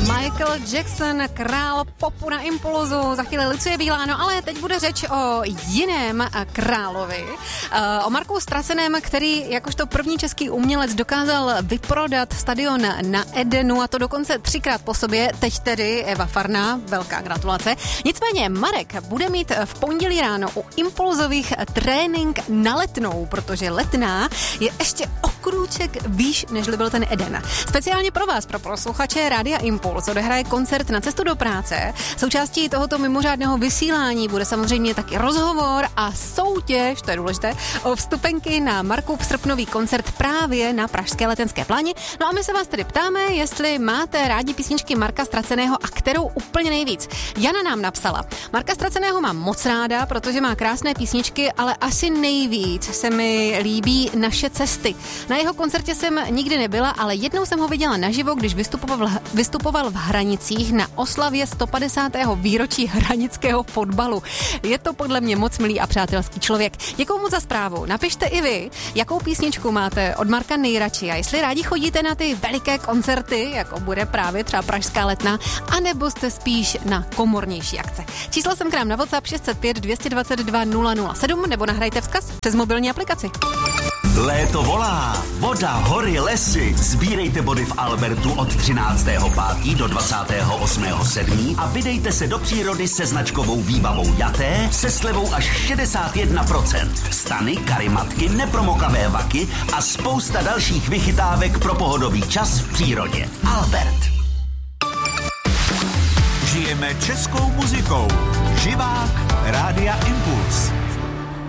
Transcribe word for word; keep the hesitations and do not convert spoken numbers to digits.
Michael Jackson, král popu na Impulzu, za chvíli Lucie Bíláno, ale teď bude řeč o jiném královi, o Marku Straseném, který jakožto první český umělec dokázal vyprodat stadion na Edenu, a to dokonce třikrát po sobě, teď tedy Eva Farná, velká gratulace. Nicméně Marek bude mít v pondělí ráno u Impulzových trénink na Letnou, protože Letná je ještě o krůček výš, nežli byl ten Eden. Speciálně pro vás, pro posluchače Rádia Impuls, odehraje koncert Na cestu do práce. Součástí tohoto mimořádného vysílání bude samozřejmě taky rozhovor a soutěž, to je důležité, o vstupenky na Markův srpnový koncert právě na pražské Letenské pláni. No a my se vás tedy ptáme, jestli máte rádi písničky Marka Straceného a kterou úplně nejvíc. Jana nám napsala: Marka Straceného mám moc ráda, protože má krásné písničky, ale asi nejvíc se mi líbí Naše cesty. Na jeho koncertě jsem nikdy nebyla, ale jednou jsem ho viděla naživo, když vystupoval, vystupoval v Hranicích na oslavě sto padesátého výročí hranického fotbalu. Je to podle mě moc milý a přátelský člověk. Děkuju moc za zprávu. Napište i vy, jakou písničku máte od Marka nejradši a jestli rádi chodíte na ty veliké koncerty, jako bude právě třeba Pražská Letná, anebo jste spíš na komornější akce. Číslo jsem k nám na WhatsApp šest set pět dvě dvacet dva nula nula sedm nebo nahrajte vzkaz přes mobilní aplikaci. Léto volá, voda, hory, lesy. Sbírejte body v Albertu od třináctého pátého do dvacátého osmého sedmého a vydejte se do přírody se značkovou výbavou Jaté se slevou až šedesát jedna procent. Stany, karimatky, nepromokavé vaky a spousta dalších vychytávek pro pohodový čas v přírodě. Albert. Žijeme českou muzikou. Živák Rádia Impuls.